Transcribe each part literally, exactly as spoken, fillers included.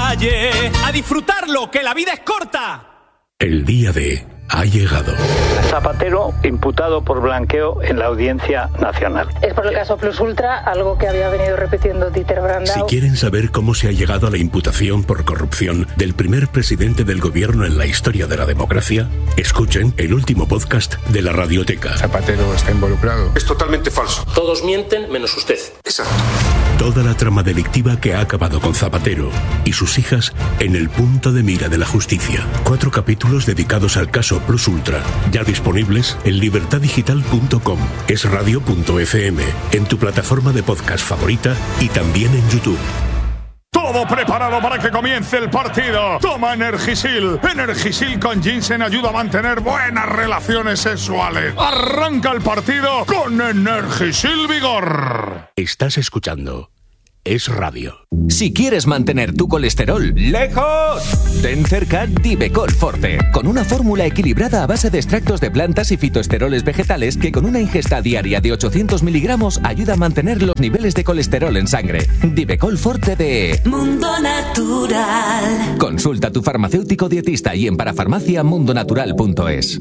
calle. ¡A disfrutarlo, que la vida es corta! El día D ha llegado. Zapatero imputado por blanqueo en la Audiencia Nacional. Es por el caso Plus Ultra, algo que había venido repitiendo Dieter Brandau. Si quieren saber cómo se ha llegado a la imputación por corrupción del primer presidente del gobierno en la historia de la democracia, escuchen el último podcast de la Radioteca. Zapatero está involucrado. Es totalmente falso. Todos mienten menos usted. Exacto. Toda la trama delictiva que ha acabado con Zapatero y sus hijas en el punto de mira de la justicia. Cuatro capítulos dedicados al caso Plus Ultra, ya disponibles en libertad digital punto com, esradio punto efe eme, en tu plataforma de podcast favorita y también en YouTube. Todo preparado para que comience el partido. Toma Energisil. Energisil con ginseng ayuda a mantener buenas relaciones sexuales. Arranca el partido con Energisil Vigor. Estás escuchando Es Radio. Si quieres mantener tu colesterol lejos, ten cerca Divecol Forte, con una fórmula equilibrada a base de extractos de plantas y fitoesteroles vegetales que con una ingesta diaria de ochocientos miligramos ayuda a mantener los niveles de colesterol en sangre. Divecol Forte de Mundo Natural. Consulta a tu farmacéutico dietista y en parafarmacia mundo natural punto es.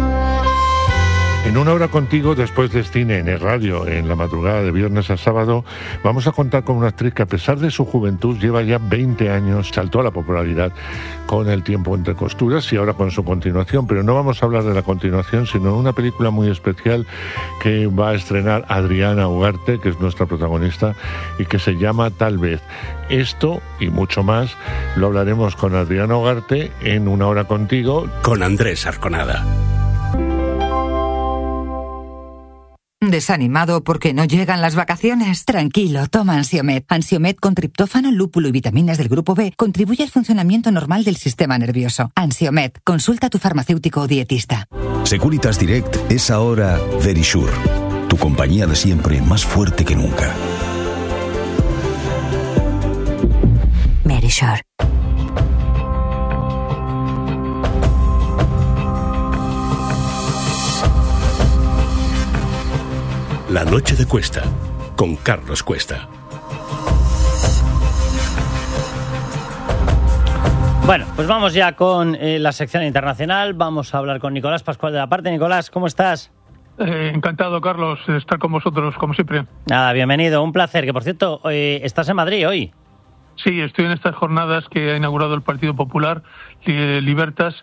En una hora contigo, después de cine en el radio, en la madrugada de viernes a sábado, vamos a contar con una actriz que a pesar de su juventud lleva ya veinte años, saltó a la popularidad con El tiempo entre costuras y ahora con su continuación, pero no vamos a hablar de la continuación, sino de una película muy especial que va a estrenar Adriana Ugarte, que es nuestra protagonista, y que se llama Tal vez. Esto y mucho más lo hablaremos con Adriana Ugarte en Una hora contigo, con Andrés Arconada. ¿Desanimado porque no llegan las vacaciones? Tranquilo, toma Ansiomed. Ansiomed con triptófano, lúpulo y vitaminas del grupo B contribuye al funcionamiento normal del sistema nervioso. Ansiomed, consulta a tu farmacéutico o dietista. Securitas Direct es ahora Verisure, tu compañía de siempre más fuerte que nunca. Verisure. La noche de Cuesta, con Carlos Cuesta. Bueno, pues vamos ya con eh, la sección internacional. Vamos a hablar con Nicolás Pascual de la Parte. Nicolás, ¿cómo estás? Eh, encantado, Carlos, de estar con vosotros, como siempre. Nada, bienvenido, un placer. Que, por cierto, eh, estás en Madrid hoy. Sí, estoy en estas jornadas que ha inaugurado el Partido Popular, eh, Libertas,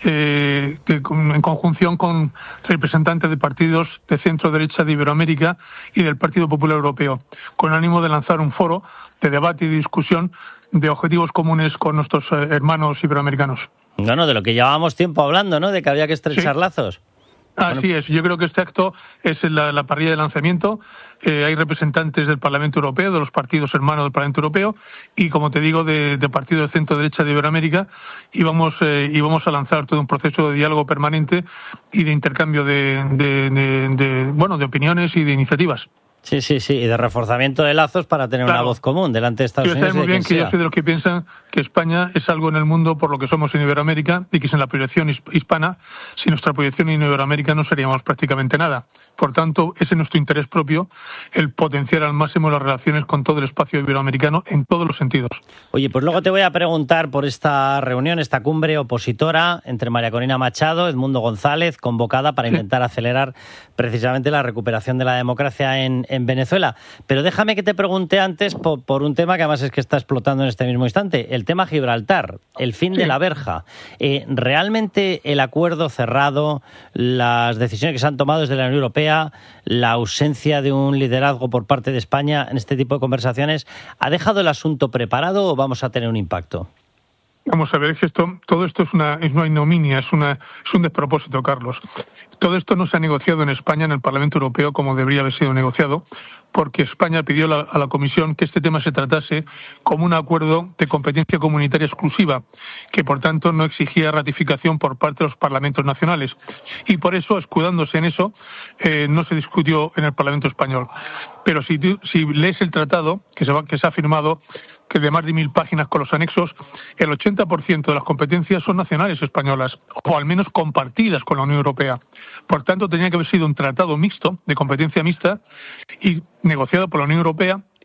Eh, que en conjunción con representantes de partidos de centro-derecha de Iberoamérica y del Partido Popular Europeo, con ánimo de lanzar un foro de debate y discusión de objetivos comunes con nuestros eh, hermanos iberoamericanos. Bueno, de lo que llevábamos tiempo hablando, ¿no? De que había que estrechar sí. lazos. Así bueno. es, yo creo que este acto es la, la parrilla de lanzamiento. Eh, hay representantes del Parlamento Europeo, de los partidos hermanos del Parlamento Europeo y, como te digo, de, de partidos de centro-derecha de Iberoamérica, y vamos, eh, y vamos a lanzar todo un proceso de diálogo permanente y de intercambio de, de, de, de, bueno, de opiniones y de iniciativas. Sí, sí, sí, y de reforzamiento de lazos para tener claro. una voz común delante de Estados Unidos. Yo sé muy bien que sea. yo soy de los que piensan que España es algo en el mundo por lo que somos en Iberoamérica y que sin la proyección hispana, sin nuestra proyección en Iberoamérica no seríamos prácticamente nada. Por tanto, ese es nuestro interés propio, el potenciar al máximo las relaciones con todo el espacio iberoamericano en todos los sentidos. Oye, pues luego te voy a preguntar por esta reunión, esta cumbre opositora entre María Corina Machado, Edmundo González, convocada para intentar sí. acelerar precisamente la recuperación de la democracia en, en Venezuela. Pero déjame que te pregunte antes por, por un tema que además es que está explotando en este mismo instante, el tema Gibraltar, el fin sí. de la verja. Eh, ¿Realmente el acuerdo cerrado, las decisiones que se han tomado desde la Unión Europea, la ausencia de un liderazgo por parte de España en este tipo de conversaciones, ¿ha dejado el asunto preparado o vamos a tener un impacto? Vamos a ver, es que esto, todo esto es una, es una ignominia, es, una, es un despropósito, Carlos. Todo esto no se ha negociado en España, en el Parlamento Europeo, como debería haber sido negociado, porque España pidió la, a la Comisión que este tema se tratase como un acuerdo de competencia comunitaria exclusiva, que por tanto no exigía ratificación por parte de los parlamentos nacionales. Y por eso, escudándose en eso, eh, no se discutió en el Parlamento español. Pero si, si lees el tratado que se, va, que se ha firmado, que de más de mil páginas con los anexos, el ochenta por ciento de las competencias son nacionales españolas, o al menos compartidas con la Unión Europea. Por tanto, tenía que haber sido un tratado mixto, de competencia mixta, y negociado por la Unión Europea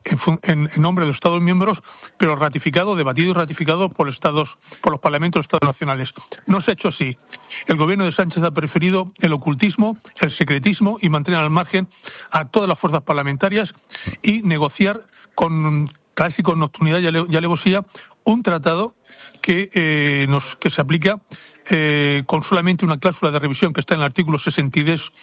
en, en, en nombre de los Estados miembros, pero ratificado, debatido y ratificado por los Estados, por los parlamentos de los Estados nacionales. No se ha hecho así. El gobierno de Sánchez ha preferido el ocultismo, el secretismo y mantener al margen a todas las fuerzas parlamentarias y negociar con casi con nocturnidad y, ale, y alevosía un tratado que eh, nos que se aplica eh, con solamente una cláusula de revisión que está en el artículo sesenta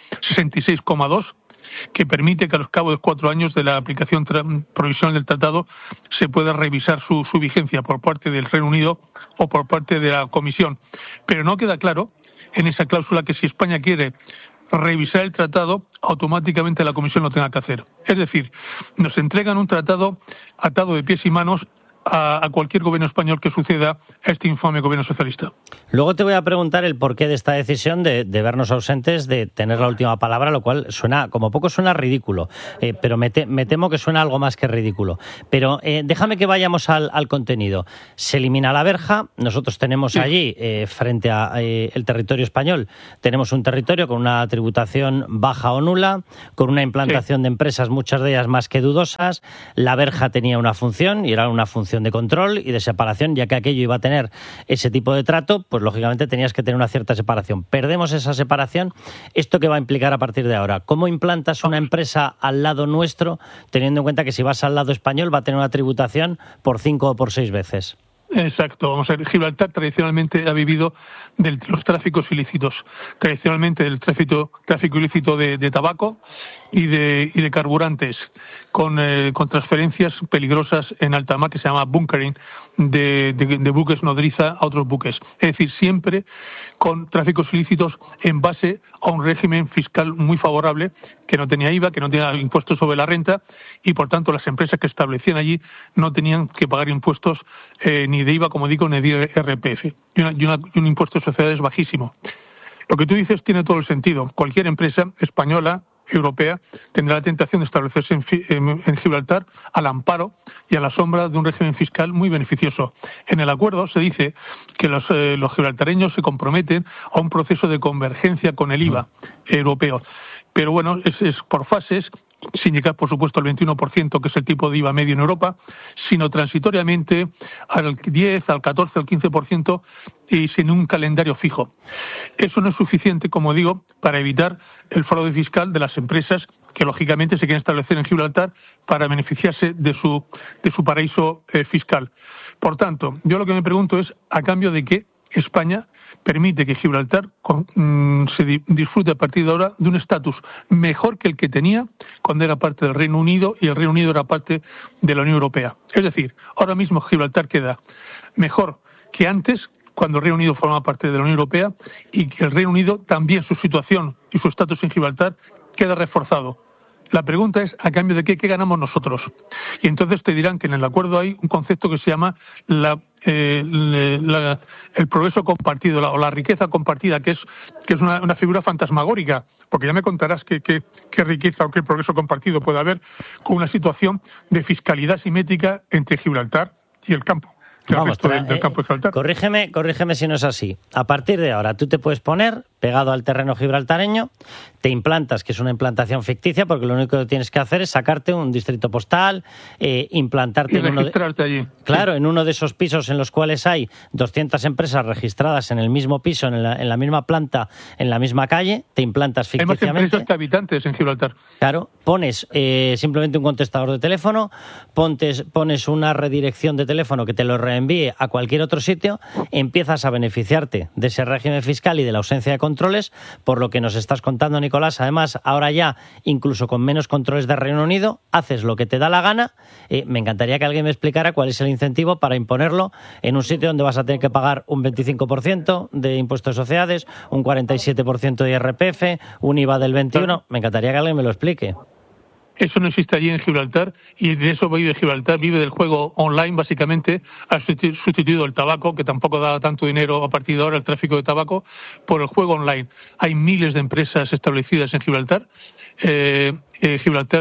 y seis coma dos, que permite que a los cabo de cuatro años de la aplicación provisional del tratado se pueda revisar su, su vigencia por parte del Reino Unido o por parte de la Comisión. Pero no queda claro en esa cláusula que si España quiere revisar el tratado, automáticamente la Comisión lo tenga que hacer. Es decir, nos entregan un tratado atado de pies y manos a, a cualquier gobierno español que suceda a este infame gobierno socialista. Luego te voy a preguntar el porqué de esta decisión de, de vernos ausentes, de tener la última palabra, lo cual suena, como poco suena ridículo, eh, pero me, te, me temo que suena algo más que ridículo. Pero eh, déjame que vayamos al, al contenido. Se elimina la verja, nosotros tenemos sí. allí, eh, frente a eh, el territorio español, tenemos un territorio con una tributación baja o nula, con una implantación sí. de empresas, muchas de ellas más que dudosas. La verja tenía una función, y era una función de control y de separación, ya que aquello iba a tener ese tipo de trato, pues lógicamente tenías que tener una cierta separación. Perdemos esa separación. ¿Esto qué va a implicar a partir de ahora? ¿Cómo implantas una empresa al lado nuestro, teniendo en cuenta que si vas al lado español va a tener una tributación por cinco o por seis veces? Exacto. Vamos a ver, Gibraltar tradicionalmente ha vivido de los tráficos ilícitos, tradicionalmente del tráfico, tráfico ilícito de, de tabaco y de, y de carburantes, con, eh, con transferencias peligrosas en alta mar que se llama bunkering, de, de, de buques nodriza a otros buques. Es decir, siempre con tráficos ilícitos en base a un régimen fiscal muy favorable, que no tenía I V A, que no tenía impuestos sobre la renta, y por tanto las empresas que establecían allí no tenían que pagar impuestos eh, ni de I V A, como digo, ni de R P F, y, una, y, una, y un impuesto de sociedades bajísimo. Lo que tú dices tiene todo el sentido. Cualquier empresa española, europea, tendrá la tentación de establecerse en, en, en Gibraltar al amparo y a la sombra de un régimen fiscal muy beneficioso. En el acuerdo se dice que los, eh, los gibraltareños se comprometen a un proceso de convergencia con el I V A europeo. Pero bueno, es, es por fases, sin llegar por supuesto al veintiuno por ciento, que es el tipo de I V A medio en Europa, sino transitoriamente al diez, al catorce, al quince por ciento y sin un calendario fijo. Eso no es suficiente, como digo, para evitar el fraude fiscal de las empresas que lógicamente se quieren establecer en Gibraltar para beneficiarse de su, de su paraíso eh, fiscal. Por tanto, yo lo que me pregunto es, ¿a cambio de qué España permite que Gibraltar con, mmm, se di, disfrute a partir de ahora de un estatus mejor que el que tenía cuando era parte del Reino Unido y el Reino Unido era parte de la Unión Europea? Es decir, ahora mismo Gibraltar queda mejor que antes, cuando el Reino Unido formaba parte de la Unión Europea, y que el Reino Unido también, su situación y su estatus en Gibraltar queda reforzado. La pregunta es, ¿a cambio de qué? ¿Qué ganamos nosotros? Y entonces te dirán que en el acuerdo hay un concepto que se llama la, eh, la, el progreso compartido, la, o la riqueza compartida, que es, que es una, una figura fantasmagórica, porque ya me contarás qué, qué, qué riqueza o qué progreso compartido puede haber con una situación de fiscalidad simétrica entre Gibraltar y el campo. Vamos, del, del campo de eh, corrígeme, corrígeme si no es así. A partir de ahora, tú te puedes poner pegado al terreno gibraltareño, te implantas, que es una implantación ficticia, porque lo único que tienes que hacer es sacarte un distrito postal, eh, implantarte y en uno de, allí. Claro, sí. en uno de esos pisos en los cuales hay doscientas empresas registradas en el mismo piso, en la, en la misma planta, en la misma calle, te implantas ficticiamente. Hay más empresas que habitantes en Gibraltar. Claro, pones eh, simplemente un contestador de teléfono, pontes, pones una redirección de teléfono que te lo reenvíe a cualquier otro sitio, empiezas a beneficiarte de ese régimen fiscal y de la ausencia de controles, por lo que nos estás contando, Nicolás. Además, ahora ya, incluso con menos controles de Reino Unido, haces lo que te da la gana. Eh, me encantaría que alguien me explicara cuál es el incentivo para imponerlo en un sitio donde vas a tener que pagar un veinticinco por ciento de impuestos de sociedades, un cuarenta y siete por ciento de I R P F, un I V A del veintiuno por ciento. Me encantaría que alguien me lo explique. Eso no existe allí en Gibraltar, y de eso vive Gibraltar, vive del juego online, básicamente. Ha sustituido el tabaco, que tampoco da tanto dinero a partir de ahora, el tráfico de tabaco, por el juego online. Hay miles de empresas establecidas en Gibraltar. Eh, eh, Gibraltar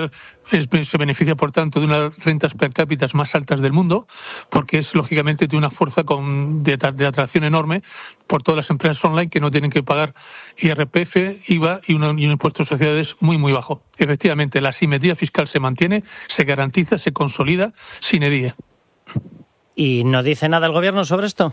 es, se beneficia, por tanto, de unas rentas per cápita más altas del mundo, porque es, lógicamente, de una fuerza con, de, de atracción enorme por todas las empresas online que no tienen que pagar I R P F, I V A y, una, y un impuesto de sociedades muy, muy bajo. Efectivamente, la simetría fiscal se mantiene, se garantiza, se consolida sine die. ¿Y no dice nada el gobierno sobre esto?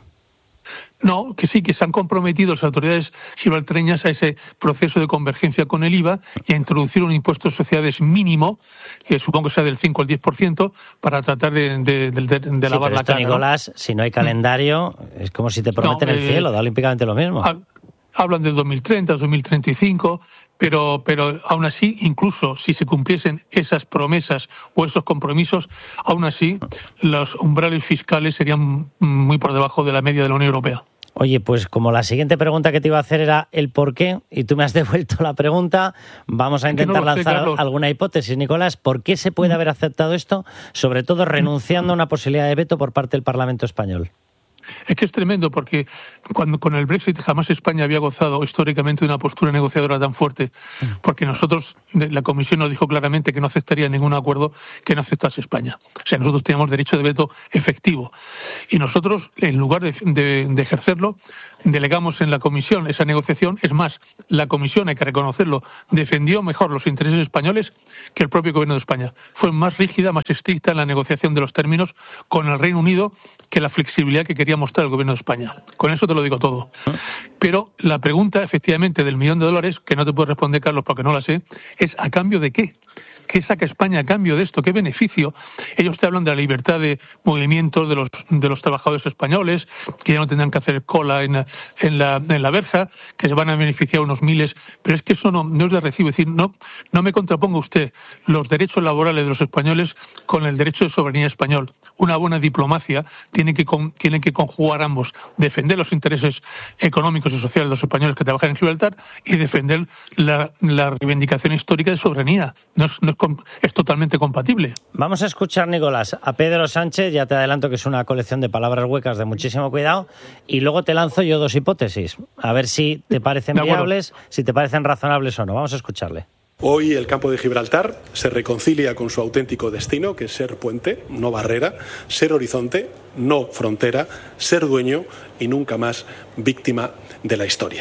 No, que sí, que se han comprometido las autoridades gibraltareñas a ese proceso de convergencia con el I V A y a introducir un impuesto de sociedades mínimo, que supongo que sea del cinco al diez por ciento, para tratar de, de, de, de, de sí, lavar la esto, cara. Nicolás, ¿no? Si no hay calendario, es como si te prometen no, eh, el cielo, da olímpicamente lo mismo. Hablan del dos mil treinta, dos mil treinta y cinco... Pero, pero aún así, incluso si se cumpliesen esas promesas o esos compromisos, aún así los umbrales fiscales serían muy por debajo de la media de la Unión Europea. Oye, pues como la siguiente pregunta que te iba a hacer era el por qué, y tú me has devuelto la pregunta, vamos a intentar no sé, lanzar Carlos. alguna hipótesis. Nicolás, ¿por qué se puede haber aceptado esto, sobre todo renunciando a una posibilidad de veto por parte del Parlamento español? Es que es tremendo, porque cuando con el Brexit jamás España había gozado históricamente de una postura negociadora tan fuerte, porque nosotros, la Comisión nos dijo claramente que no aceptaría ningún acuerdo que no aceptase España. O sea, nosotros teníamos derecho de veto efectivo. Y nosotros, en lugar de, de, de ejercerlo, delegamos en la Comisión esa negociación. Es más, la Comisión, hay que reconocerlo, defendió mejor los intereses españoles que el propio Gobierno de España. Fue más rígida, más estricta en la negociación de los términos con el Reino Unido que la flexibilidad que quería mostrar el Gobierno de España. Con eso te lo digo todo. Pero la pregunta, efectivamente, del millón de dólares, que no te puedo responder, Carlos, porque no la sé, es ¿a cambio de qué? ¿Qué saca España a cambio de esto? ¿Qué beneficio? Ellos te hablan de la libertad de movimientos de los de los trabajadores españoles, que ya no tendrán que hacer cola en, en, la, en la verja, que se van a beneficiar unos miles, pero es que eso no, no es de recibo. Es decir, no, no me contraponga usted los derechos laborales de los españoles con el derecho de soberanía español. Una buena diplomacia tiene que, con, tiene que conjugar ambos, defender los intereses económicos y sociales de los españoles que trabajan en Gibraltar y defender la, la reivindicación histórica de soberanía. No es, no es, es totalmente compatible. Vamos a escuchar, Nicolás, a Pedro Sánchez. Ya te adelanto que es una colección de palabras huecas de muchísimo cuidado, y luego te lanzo yo dos hipótesis, a ver si te parecen viables, si te parecen razonables o no. Vamos a escucharle. Hoy el campo de Gibraltar se reconcilia con su auténtico destino, que es ser puente, no barrera, ser horizonte, no frontera, ser dueño y nunca más víctima de la historia.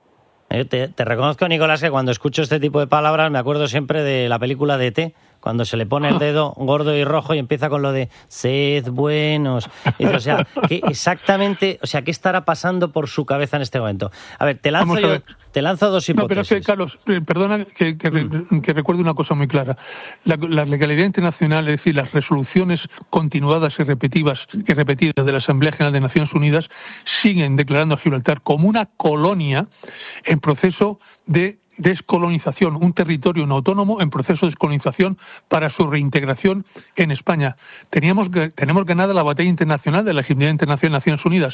Yo te, te reconozco, Nicolás, que cuando escucho este tipo de palabras me acuerdo siempre de la película de E T, cuando se le pone el dedo gordo y rojo y empieza con lo de sed buenos. Y, o sea, ¿qué exactamente, o sea, qué estará pasando por su cabeza en este momento? A ver, te lanzo yo, te lanzo dos hipótesis. No, pero es que, Carlos, eh, perdona que, que, mm. que recuerde una cosa muy clara. La, la legalidad internacional, es decir, las resoluciones continuadas y repetidas, y repetidas de la Asamblea General de Naciones Unidas siguen declarando a Gibraltar como una colonia en proceso de descolonización, un territorio no autónomo en proceso de descolonización para su reintegración en España. Teníamos, tenemos ganada la batalla internacional de la legitimidad internacional de Naciones Unidas.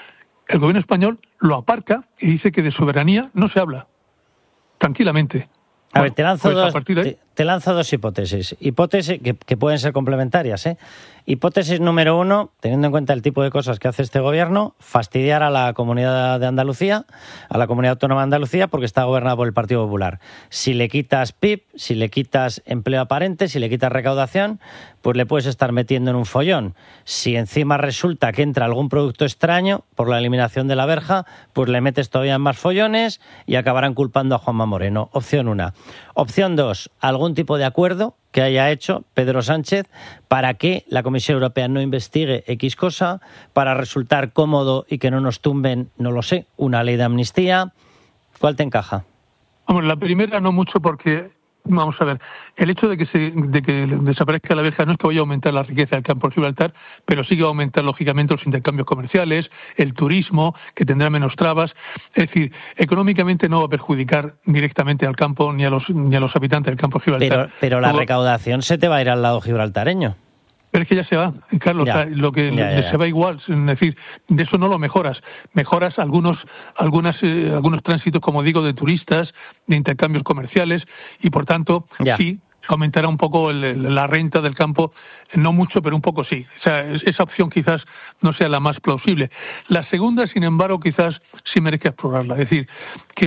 El gobierno español lo aparca y dice que de soberanía no se habla. Tranquilamente. A ver, te lanzo, pues dos, te, te lanzo dos hipótesis. Hipótesis que, que pueden ser complementarias, ¿eh? Hipótesis número uno, teniendo en cuenta el tipo de cosas que hace este gobierno, fastidiar a la Comunidad de Andalucía, a la Comunidad Autónoma de Andalucía, porque está gobernada por el Partido Popular. Si le quitas P I B, si le quitas empleo aparente, si le quitas recaudación, pues le puedes estar metiendo en un follón. Si encima resulta que entra algún producto extraño por la eliminación de la verja, pues le metes todavía más follones y acabarán culpando a Juanma Moreno. Opción una. Opción dos, algún tipo de acuerdo que haya hecho Pedro Sánchez para que la Comisión Europea no investigue X cosa, para resultar cómodo y que no nos tumben, no lo sé, una ley de amnistía. ¿Cuál te encaja? Vamos, la primera no mucho, porque, vamos a ver, el hecho de que se, de que desaparezca la verja no es que vaya a aumentar la riqueza del campo de Gibraltar, pero sí que va a aumentar, lógicamente, los intercambios comerciales, el turismo, que tendrá menos trabas. Es decir, económicamente no va a perjudicar directamente al campo ni a los ni a los habitantes del campo de Gibraltar. Pero, pero la Todo... recaudación se te va a ir al lado gibraltareño. Pero es que ya se va, Carlos, ya, o sea, lo que ya, ya, ya. se va igual, es decir, de eso no lo mejoras. Mejoras algunos algunas eh, algunos tránsitos, como digo, de turistas, de intercambios comerciales, y por tanto, ya. sí, aumentará un poco el, la renta del campo, no mucho, pero un poco sí. O sea, esa opción quizás no sea la más plausible. La segunda, sin embargo, quizás sí merezca explorarla. Es decir, que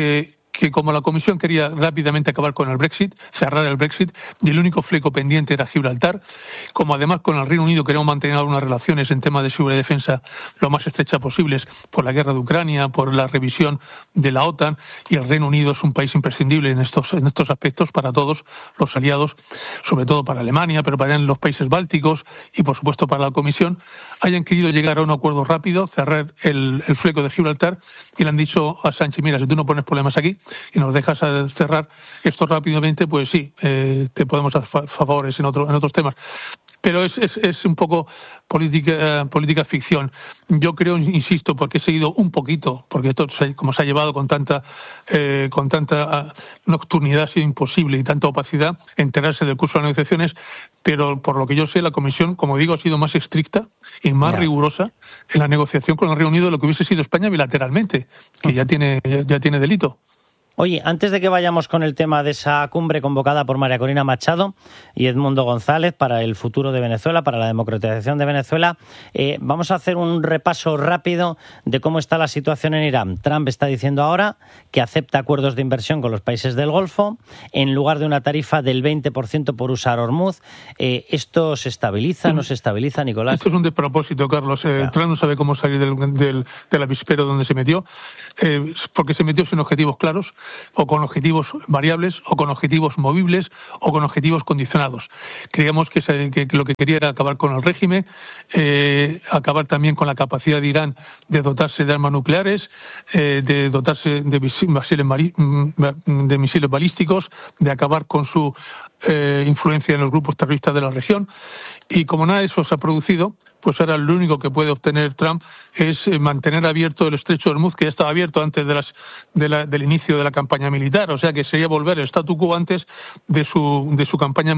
que como la Comisión quería rápidamente acabar con el Brexit, cerrar el Brexit, y el único fleco pendiente era Gibraltar, como además con el Reino Unido queremos mantener algunas relaciones en temas de seguridad y defensa lo más estrechas posibles por la guerra de Ucrania, por la revisión de la OTAN, y el Reino Unido es un país imprescindible en estos, en estos aspectos para todos los aliados, sobre todo para Alemania, pero para los países bálticos y por supuesto para la Comisión, hayan querido llegar a un acuerdo rápido, cerrar el, el fleco de Gibraltar, y le han dicho a Sánchez, mira, si tú no pones problemas aquí y nos dejas cerrar esto rápidamente, pues sí, eh, te podemos dar favores en, otro, en otros temas. Pero es, es, es un poco política, política ficción. Yo creo, insisto, porque he seguido un poquito, porque esto como se ha llevado con tanta eh, con tanta nocturnidad, ha sido imposible, y tanta opacidad enterarse del curso de las negociaciones, pero por lo que yo sé, la Comisión, como digo, ha sido más estricta y más yeah. rigurosa en la negociación con el Reino Unido de lo que hubiese sido España bilateralmente, que ya tiene, ya, ya tiene delito. Oye, antes de que vayamos con el tema de esa cumbre convocada por María Corina Machado y Edmundo González para el futuro de Venezuela, para la democratización de Venezuela, eh, vamos a hacer un repaso rápido de cómo está la situación en Irán. Trump está diciendo ahora que acepta acuerdos de inversión con los países del Golfo en lugar de una tarifa del veinte por ciento por usar Hormuz. Eh, ¿Esto se estabiliza, no se estabiliza, Nicolás? Esto es un despropósito, Carlos. Eh, claro. Trump no sabe cómo salir del, del, del avispero donde se metió, eh, porque se metió sin objetivos claros, o con objetivos variables, o con objetivos movibles, o con objetivos condicionados. Creíamos que, se, que lo que quería era acabar con el régimen, eh, acabar también con la capacidad de Irán de dotarse de armas nucleares, eh, de dotarse de misiles, de misiles balísticos, de acabar con su eh, influencia en los grupos terroristas de la región. Y como nada de eso se ha producido, pues ahora lo único que puede obtener Trump es mantener abierto el estrecho de Hormuz, que ya estaba abierto antes de las, de la, del inicio de la campaña militar, o sea que sería volver al statu quo antes de su, de su campaña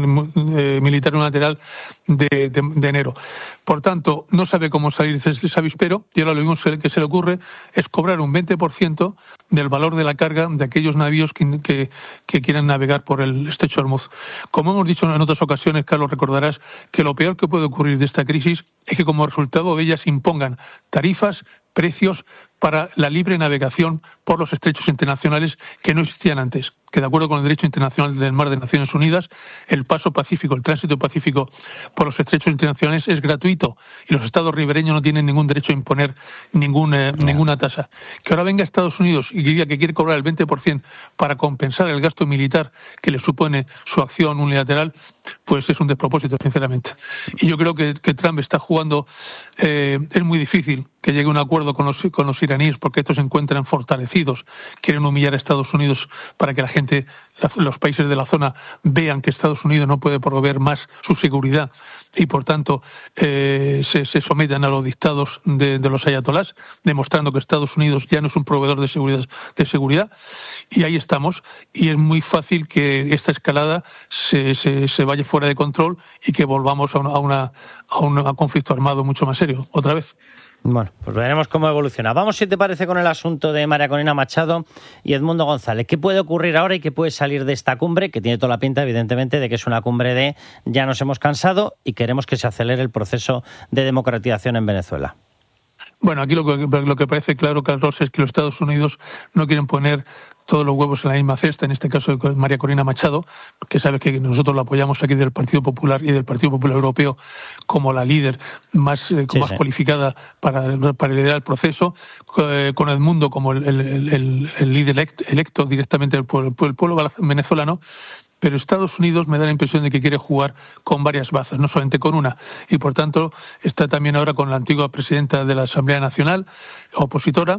eh, militar unilateral de, de, de enero. Por tanto, no sabe cómo salir de ese avispero, y ahora lo único que se le ocurre es cobrar un veinte por ciento del valor de la carga de aquellos navíos que, que, que quieran navegar por el estrecho de Hormuz. Como hemos dicho en otras ocasiones, Carlos, recordarás que lo peor que puede ocurrir de esta crisis es que como resultado de ella se impongan tarifas, precios para la libre navegación por los estrechos internacionales que no existían antes, que de acuerdo con el derecho internacional del mar de Naciones Unidas, el paso pacífico, el tránsito pacífico por los estrechos internacionales es gratuito y los estados ribereños no tienen ningún derecho a imponer ningún, eh, no. ninguna tasa. Que ahora venga Estados Unidos y diga que quiere cobrar el veinte por ciento para compensar el gasto militar que le supone su acción unilateral, pues es un despropósito, sinceramente. Y yo creo que, que Trump está jugando, eh, es muy difícil que llegue a un acuerdo con los, con los iraníes, porque estos se encuentran fortalecidos, quieren humillar a Estados Unidos para que la gente, los países de la zona, vean que Estados Unidos no puede proveer más su seguridad y por tanto eh, se, se sometan a los dictados de, de los ayatolás, demostrando que Estados Unidos ya no es un proveedor de seguridad, de seguridad, y ahí estamos, y es muy fácil que esta escalada se, se, se vaya fuera de control y que volvamos a, una, a, una, a un conflicto armado mucho más serio, otra vez. Bueno, pues veremos cómo evoluciona. Vamos, si te parece, con el asunto de María Corina Machado y Edmundo González. ¿Qué puede ocurrir ahora y qué puede salir de esta cumbre? Que tiene toda la pinta, evidentemente, de que es una cumbre de ya nos hemos cansado y queremos que se acelere el proceso de democratización en Venezuela. Bueno, aquí lo que, lo que parece claro, Carlos, es que los Estados Unidos no quieren poner todos los huevos en la misma cesta, en este caso de María Corina Machado, que sabe que nosotros la apoyamos aquí del Partido Popular y del Partido Popular Europeo como la líder más, eh, sí, más sí. cualificada para, para liderar el proceso, eh, con Edmundo como el, el, el, el líder electo, electo directamente por el, por el pueblo venezolano. Pero Estados Unidos me da la impresión de que quiere jugar con varias bazas, no solamente con una, y por tanto está también ahora con la antigua presidenta de la Asamblea Nacional, opositora,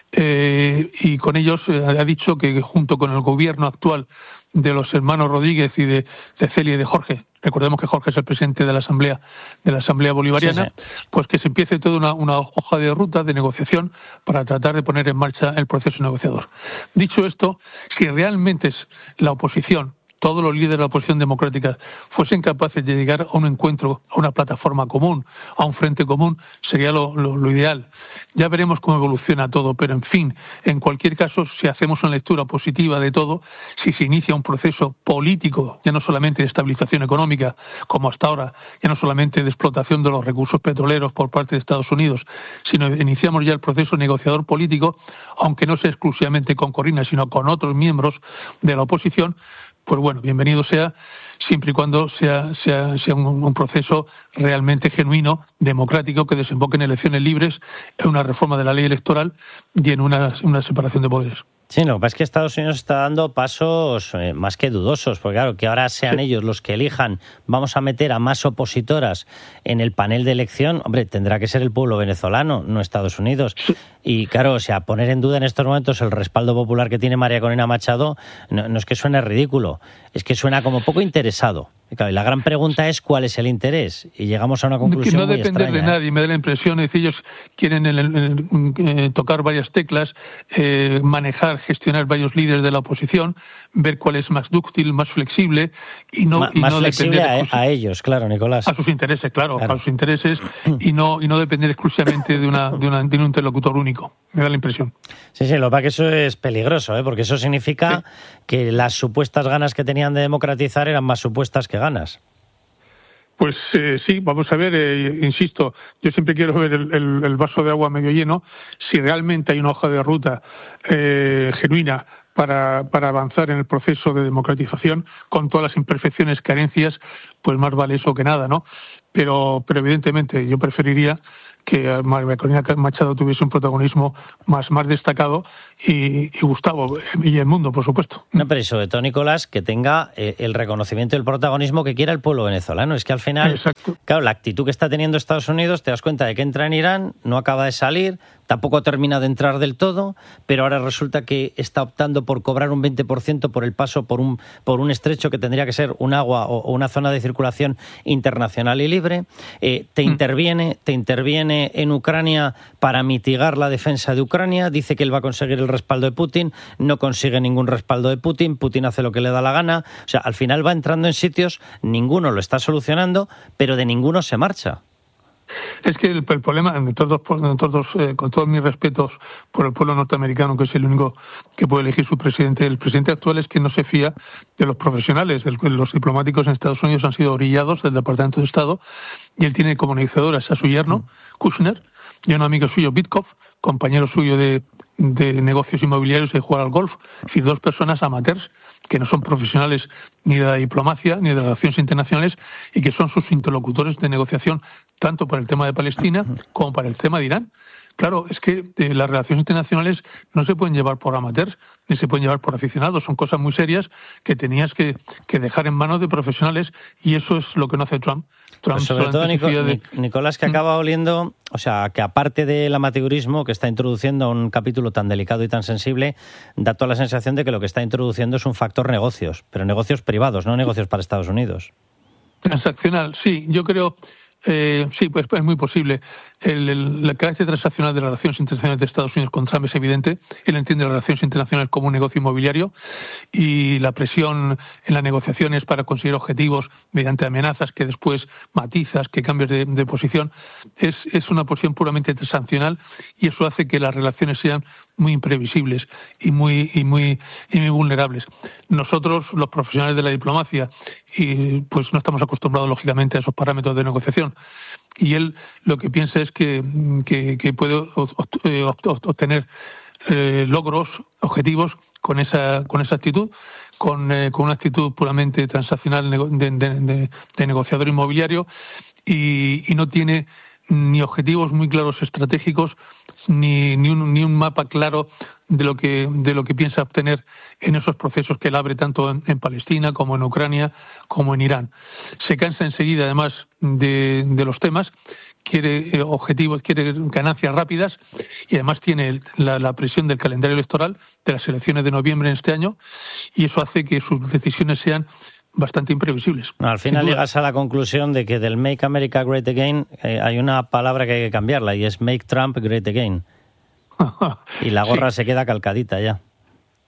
Eh, y con ellos eh, ha dicho que junto con el gobierno actual de los hermanos Rodríguez y de, de Celia y de Jorge, recordemos que Jorge es el presidente de la Asamblea de la Asamblea Bolivariana, sí, sí. pues que se empiece toda una, una hoja de ruta de negociación para tratar de poner en marcha el proceso negociador. Dicho esto, si realmente es la oposición todos los líderes de la oposición democrática fuesen capaces de llegar a un encuentro, a una plataforma común, a un frente común, sería lo, lo, lo ideal. Ya veremos cómo evoluciona todo, pero en fin, en cualquier caso, si hacemos una lectura positiva de todo, si se inicia un proceso político, ya no solamente de estabilización económica, como hasta ahora, ya no solamente de explotación de los recursos petroleros por parte de Estados Unidos, sino iniciamos ya el proceso negociador político, aunque no sea exclusivamente con Corina, sino con otros miembros de la oposición, pues bueno, bienvenido sea, siempre y cuando sea, sea, sea un, un proceso realmente genuino, democrático, que desemboque en elecciones libres, en una reforma de la ley electoral y en una, una separación de poderes. Sí, lo que pasa es que Estados Unidos está dando pasos eh, más que dudosos, porque claro, que ahora sean sí. ellos los que elijan, vamos a meter a más opositoras en el panel de elección, hombre, tendrá que ser el pueblo venezolano, no Estados Unidos. Sí. Y claro, o sea, poner en duda en estos momentos el respaldo popular que tiene María Corina Machado, no, no es que suene ridículo, es que suena como poco interesado. Y claro, y la gran pregunta es cuál es el interés, y llegamos a una conclusión que no muy depender extraña, de nadie, me da la impresión, es decir, ellos quieren el, el, el, eh, tocar varias teclas, eh, manejar, gestionar varios líderes de la oposición, ver cuál es más dúctil, más flexible y no, Ma, y más no flexible depender a, a ellos, claro, Nicolás. A sus intereses, claro, claro. a sus intereses y no y no depender exclusivamente de una de, una, de un interlocutor único. Me da la impresión. Sí, sí, lo que pasa es que eso es peligroso, ¿eh? Porque eso significa sí. que las supuestas ganas que tenían de democratizar eran más supuestas que ganas. Pues eh, sí, vamos a ver, eh, insisto, yo siempre quiero ver el, el, el vaso de agua medio lleno. Si realmente hay una hoja de ruta eh, genuina para, para avanzar en el proceso de democratización, con todas las imperfecciones, carencias, pues más vale eso que nada, ¿no? Pero, pero evidentemente yo preferiría que María Corina Machado tuviese un protagonismo más, más destacado y, y Gustavo y el mundo, por supuesto. No, pero sobre todo, Nicolás, que tenga eh, el reconocimiento y el protagonismo que quiera el pueblo venezolano. Es que al final, Exacto. claro, la actitud que está teniendo Estados Unidos, te das cuenta de que entra en Irán, no acaba de salir, tampoco termina de entrar del todo, pero ahora resulta que está optando por cobrar un veinte por ciento por el paso por un, por un estrecho que tendría que ser un agua o, o una zona de circulación internacional y libre. Eh, te mm. interviene, te interviene en Ucrania para mitigar la defensa de Ucrania, dice que él va a conseguir el respaldo de Putin, no consigue ningún respaldo de Putin, Putin hace lo que le da la gana, o sea, al final va entrando en sitios, ninguno lo está solucionando, pero de ninguno se marcha. Es que el, el problema, en todos, en todos, eh, con todos mis respetos por el pueblo norteamericano, que es el único que puede elegir su presidente, el presidente actual es que no se fía de los profesionales. El, los diplomáticos en Estados Unidos han sido orillados del Departamento de Estado y él tiene como negociadoras a su yerno, Kushner, y a un amigo suyo, Bitkov, compañero suyo de, de negocios inmobiliarios y de jugar al golf, es decir, dos personas amateurs que no son profesionales ni de la diplomacia ni de las relaciones internacionales y que son sus interlocutores de negociación tanto para el tema de Palestina como para el tema de Irán. Claro, es que eh, las relaciones internacionales no se pueden llevar por amateurs ni se pueden llevar por aficionados, son cosas muy serias que tenías que, que dejar en manos de profesionales y eso es lo que no hace Trump. Trump pues sobre todo, Nico, de... Nicolás, que acaba oliendo, o sea, que aparte del amateurismo que está introduciendo un capítulo tan delicado y tan sensible, da toda la sensación de que lo que está introduciendo es un factor negocios, pero negocios privados, no negocios para Estados Unidos. Transaccional, sí, yo creo... Eh, sí, pues es muy posible. El, el, el carácter transaccional de las relaciones internacionales de Estados Unidos con Trump es evidente. Él entiende las relaciones internacionales como un negocio inmobiliario y la presión en las negociaciones para conseguir objetivos mediante amenazas que después matizas, que cambias de, de posición, es, es una posición puramente transaccional y eso hace que las relaciones sean muy imprevisibles y muy y muy y muy vulnerables. Nosotros, los profesionales de la diplomacia, y pues no estamos acostumbrados lógicamente a esos parámetros de negociación. Y él lo que piensa es que, que, que puede obtener eh, logros, objetivos con esa con esa actitud, con, eh, con una actitud puramente transaccional de, de, de, de negociador inmobiliario y, y no tiene ni objetivos muy claros estratégicos ni ni un, ni un mapa claro de lo que de lo que piensa obtener en esos procesos que él abre tanto en, en Palestina como en Ucrania como en Irán. Se cansa enseguida además de, de los temas, quiere eh, objetivos, quiere ganancias rápidas y además tiene el, la, la presión del calendario electoral de las elecciones de noviembre en este año y eso hace que sus decisiones sean bastante imprevisibles. No, al final llegas a la conclusión de que del Make America Great Again eh, hay una palabra que hay que cambiarla y es Make Trump Great Again. Y la gorra sí. se queda calcadita ya.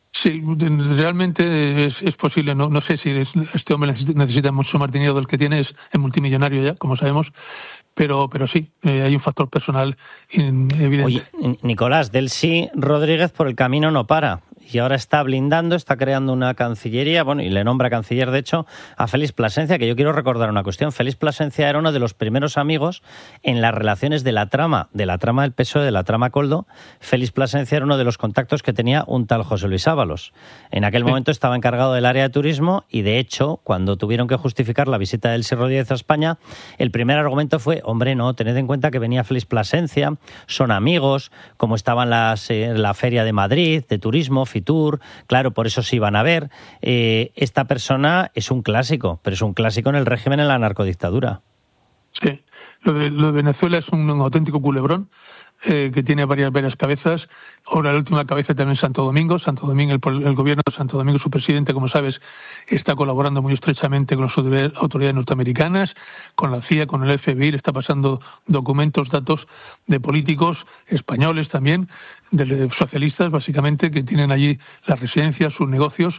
Sí, realmente es, es posible. No, no sé si es, este hombre necesita mucho más dinero del que tiene, es, es multimillonario ya, como sabemos, pero, pero sí, eh, hay un factor personal evidente. Oye, Nicolás, Delcy Rodríguez por el camino no para. Y ahora está blindando, está creando una cancillería, bueno, y le nombra canciller, de hecho, a Félix Plasencia, que yo quiero recordar una cuestión. Félix Plasencia era uno de los primeros amigos en las relaciones de la trama, de la trama del P S O E, de la trama Koldo. Félix Plasencia era uno de los contactos que tenía un tal José Luis Ábalos. En aquel sí. momento estaba encargado del área de turismo y, de hecho, cuando tuvieron que justificar la visita de Delcy Rodríguez a España, el primer argumento fue, hombre, no, tened en cuenta que venía Félix Plasencia, son amigos, como estaban las, eh, la Feria de Madrid, de turismo, Fitur, claro, por eso se iban a ver. Eh, esta persona es un clásico, pero es un clásico en el régimen, en la narcodictadura. Sí, lo de, lo de Venezuela es un, un auténtico culebrón eh, que tiene varias, varias cabezas. Ahora la última cabeza también es Santo Domingo. Santo Domingo, el, el gobierno de Santo Domingo, su presidente, como sabes, está colaborando muy estrechamente con las autoridades norteamericanas, con la C I A, con el F B I, le está pasando documentos, datos de políticos españoles también, de socialistas básicamente, que tienen allí las residencias, sus negocios,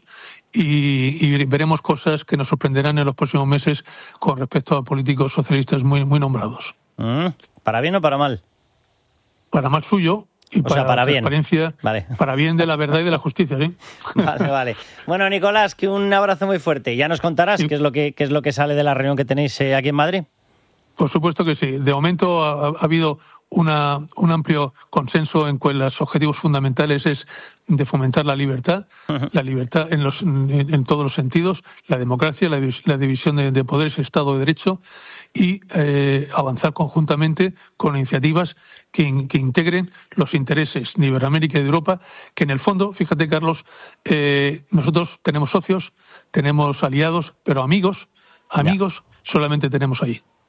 y, y veremos cosas que nos sorprenderán en los próximos meses con respecto a políticos socialistas muy, muy nombrados. Mm, ¿Para bien o para mal? Para mal suyo. Y o para, sea, para bien. Transparencia, vale. Para bien de la verdad y de la justicia, ¿sí? Vale, vale. Bueno, Nicolás, que un abrazo muy fuerte. Ya nos contarás sí. qué es lo que qué es lo que sale de la reunión que tenéis eh, aquí en Madrid. Por supuesto que sí. De momento ha, ha habido una, un amplio consenso en que los objetivos fundamentales es de fomentar la libertad, uh-huh. la libertad en, los, en, en todos los sentidos, la democracia, la, la división de, de poderes, Estado de Derecho, y eh, avanzar conjuntamente con iniciativas que, que integren los intereses de Iberoamérica y de Europa, que en el fondo, fíjate, Carlos, eh, nosotros tenemos socios, tenemos aliados, pero amigos, amigos yeah. solamente tenemos ahí.